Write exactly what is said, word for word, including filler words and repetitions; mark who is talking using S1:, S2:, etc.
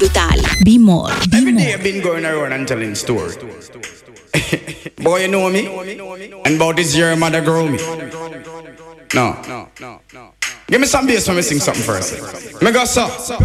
S1: brutal. Be more. Be
S2: Every day
S1: more.
S2: I've been going around and telling stories. Boy, you know me? And about this year, mother grow me. No. Give me some bass when me sing something first. Me go so.